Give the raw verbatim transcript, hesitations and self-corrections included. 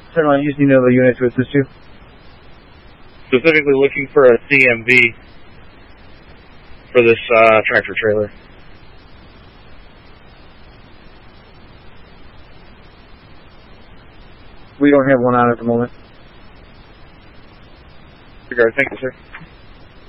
Certainly, you just need another unit to assist you. Specifically looking for a C M V for this uh, tractor trailer. We don't have one on at the moment. Regard, thank you, sir.